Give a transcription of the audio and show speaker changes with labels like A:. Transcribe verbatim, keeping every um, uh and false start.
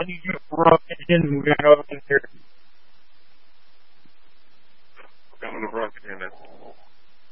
A: Rough in and we got over here.
B: Got a rough in it.